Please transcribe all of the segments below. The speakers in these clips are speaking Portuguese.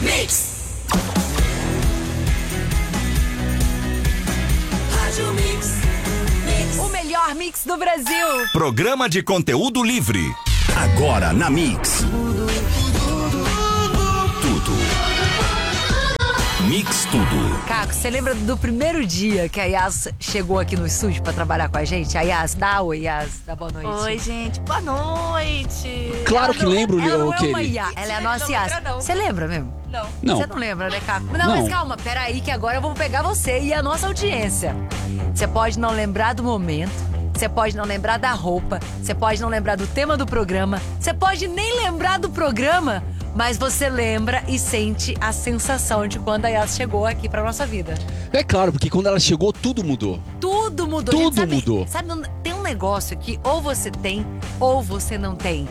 Mix. Rádio Mix. O melhor mix do Brasil. Programa de conteúdo livre. Agora na Mix. Tudo. Mix Tudo. Caco, você lembra do primeiro dia que a Yas chegou aqui no estúdio pra trabalhar com a gente? A Yas, dá oi, Yas, dá boa noite. Oi, gente, boa noite. Claro que lembro, Ela não é Kelly. uma Yas, ela é a nossa Não Yas. lembra, não. Você lembra mesmo? Não. Você não lembra, né, Caco? Não, Não. mas calma, peraí que agora eu vou pegar você e a nossa audiência. Você pode não lembrar do momento, você pode não lembrar da roupa, você pode não lembrar do tema do programa, você pode nem lembrar do programa, mas você lembra e sente a sensação de quando a Yas chegou aqui pra nossa vida. É claro, porque quando ela chegou, tudo mudou. Tudo mudou. Tudo Gente, mudou. Sabe, tem um negócio que ou você tem ou você não tem.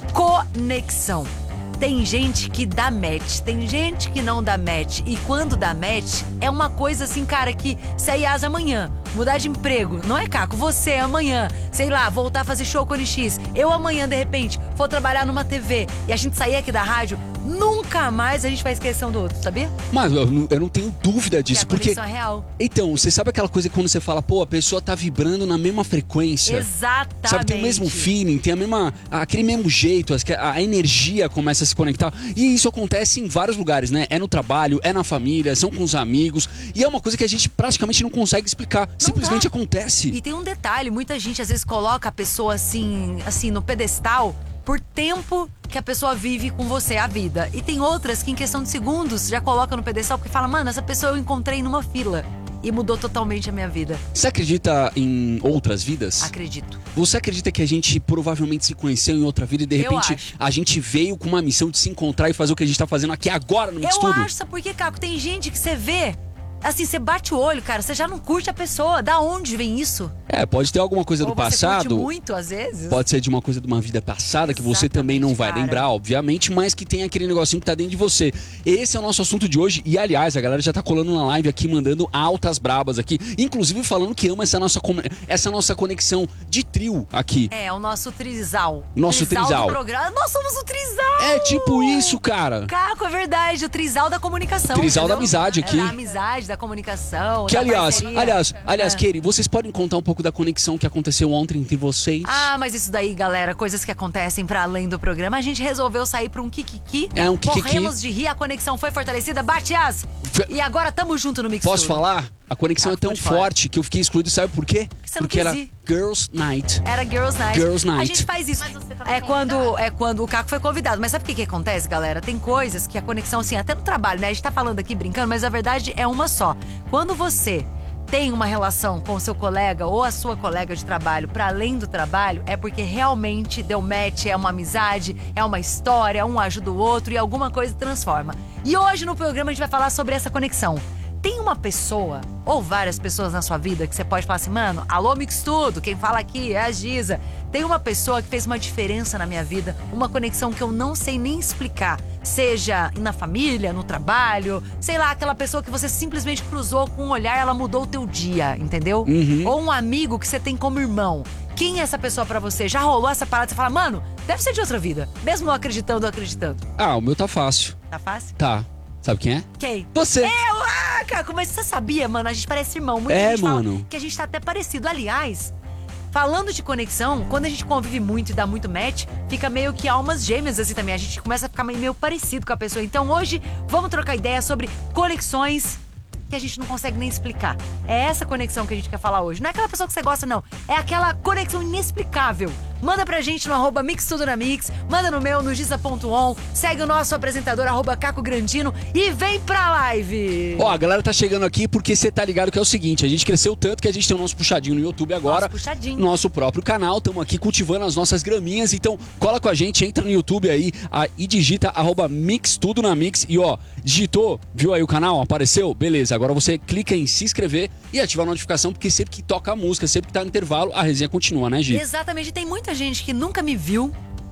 Conexão. Tem gente que dá match, tem gente que não dá match. E quando dá match, é uma coisa assim, cara, que se a Yas amanhã mudar de emprego, não é, Caco? Você amanhã, sei lá, voltar a fazer show com o NX. Eu amanhã, de repente, for trabalhar numa TV e a gente sair aqui da rádio, nunca mais a gente vai esquecer um do outro, sabia? Mas eu não tenho dúvida disso, a porque... conexão é real. Então, você sabe aquela coisa quando você fala, pô, a pessoa tá vibrando na mesma frequência? Exatamente. Sabe, tem o mesmo feeling, tem aquele mesmo jeito, a energia começa a se conectar. E isso acontece em vários lugares, né? É no trabalho, é na família, são com os amigos. E é uma coisa que a gente praticamente não consegue explicar. Simplesmente acontece. E tem um detalhe, muita gente às vezes coloca a pessoa assim no pedestal por tempo que a pessoa vive com você a vida. E tem outras que em questão de segundos já coloca no pedestal porque fala, mano, essa pessoa eu encontrei numa fila e mudou totalmente a minha vida. Você acredita em outras vidas? Acredito. Você acredita que a gente provavelmente se conheceu em outra vida e de Eu repente acho. a gente veio com uma missão de se encontrar e fazer o que a gente tá fazendo aqui agora no Mix Eu Tudo? acho, sabe por quê, Caco? Tem gente que você vê, assim, você bate o olho, cara, você já não curte a pessoa. Da onde vem isso? É, pode ter alguma coisa do Ou você passado. curte muito, às vezes. Pode ser de uma coisa de uma vida passada que você também não vai Exatamente, lembrar, obviamente, mas que tem aquele negocinho que tá dentro de você. Esse é o nosso assunto de hoje. E, aliás, a galera já tá colando na live aqui, mandando altas brabas aqui. Inclusive falando que ama essa nossa conexão de trio aqui. É, o nosso trisal. Nosso trisal. do programa. Nós somos o trisal! É tipo isso, cara. Caco, é verdade, o trisal da comunicação. Trisal da entendeu? amizade aqui. É da amizade, da comunicação, Que, da aliás, parceria. Kelly, vocês podem contar um pouco da conexão que aconteceu ontem entre vocês? Ah, mas isso daí, galera, coisas que acontecem pra além do programa. A gente resolveu sair pra um kikiki. É, um kikiki. Morremos de rir, a conexão foi fortalecida. Bate as! E agora tamo junto no Mix Posso Tudo. falar? A conexão é tão pode falar. forte que eu fiquei excluído, sabe por quê? Você não Porque quis era ir. Girls Night. Era Girls Night. Girls Night. A gente faz isso. Mas você também É quando o Caco foi convidado. Mas sabe o que acontece, galera? Tem coisas que a conexão, assim, até no trabalho, né? A gente tá falando aqui brincando, mas a verdade é uma só. Quando você tem uma relação com o seu colega ou a sua colega de trabalho para além do trabalho, é porque realmente deu match, é uma amizade, é uma história, um ajuda o outro e alguma coisa transforma. E hoje no programa a gente vai falar sobre essa conexão. Tem uma pessoa, ou várias pessoas na sua vida, que você pode falar assim, mano, alô Mix Tudo, quem fala aqui é a Giza. Tem uma pessoa que fez uma diferença na minha vida, uma conexão que eu não sei nem explicar. Seja na família, no trabalho, sei lá, aquela pessoa que você simplesmente cruzou com um olhar, ela mudou o teu dia, entendeu? Ou um amigo que você tem como irmão. Quem é essa pessoa pra você? Já rolou essa parada? Você fala, mano, deve ser de outra vida. Mesmo não acreditando ou acreditando. Ah, o meu tá fácil. Tá fácil? Tá. Sabe quem é? Quem? Você. Caco, mas você sabia, mano? A gente parece irmão. Muita É, gente fala mano. que a gente tá até parecido. Aliás, falando de conexão, quando a gente convive muito e dá muito match, fica meio que almas gêmeas assim também. A gente começa a ficar meio parecido com a pessoa. Então hoje, vamos trocar ideia sobre conexões que a gente não consegue nem explicar. É essa conexão que a gente quer falar hoje. Não é aquela pessoa que você gosta, não. É aquela conexão inexplicável. Manda pra gente no @MixTudoNaMix, manda no meu, no giza.on, segue o nosso apresentador, @CacoGrandino e vem pra live! Ó, a galera tá chegando aqui porque você tá ligado que é o seguinte, a gente cresceu tanto que a gente tem o nosso puxadinho no YouTube agora. Nosso puxadinho. Nosso próprio canal, estamos aqui cultivando as nossas graminhas, então cola com a gente, entra no YouTube aí e digita @MixTudoNaMix e ó, digitou, viu aí o canal, apareceu? Beleza, agora você clica em se inscrever e ativar a notificação, porque sempre que toca a música, sempre que tá no intervalo, a resenha continua, né, Gi? Exatamente, tem muita gente que nunca me viu,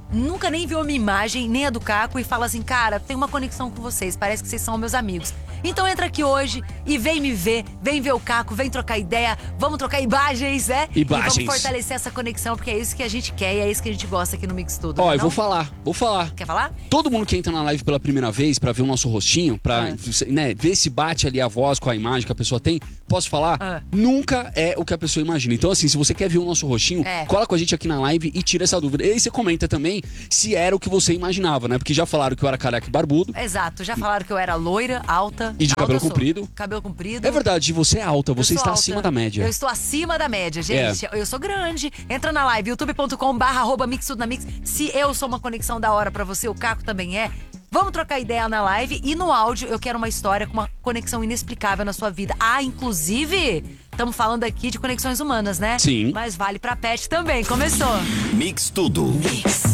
nunca nem viu a minha imagem, nem a do Caco, e fala assim, cara, tem uma conexão com vocês, parece que vocês são meus amigos. Então entra aqui hoje e vem me ver, vem ver o Caco, vem trocar ideia, vamos trocar imagens, né? Imagens. E vamos fortalecer essa conexão, porque é isso que a gente quer e é isso que a gente gosta aqui no Mix Tudo. Ó, não? eu vou falar. Quer falar? Todo mundo que entra na live pela primeira vez pra ver o nosso rostinho, pra né, ver se bate ali a voz com a imagem que a pessoa tem, posso falar? Nunca é o que a pessoa imagina. Então, assim, se você quer ver o nosso rostinho, cola com a gente aqui na live e tira essa dúvida. E aí você comenta também se era o que você imaginava, né? Porque já falaram que eu era careca e barbudo. Exato, já falaram que eu era loira, alta. E de cabelo alta eu sou. comprido. Cabelo comprido. É verdade, você é alta, você Eu sou está alta. acima da média. Eu estou acima da média, gente. Eu sou grande. Entra na live, youtube.com/mix tudo na mix. Se eu sou uma conexão da hora pra você, o Caco também é. Vamos trocar ideia na live e no áudio eu quero uma história com uma conexão inexplicável na sua vida. Ah, inclusive, estamos falando aqui de conexões humanas, né? Sim. Mas vale pra pet também. Começou. Mix Tudo.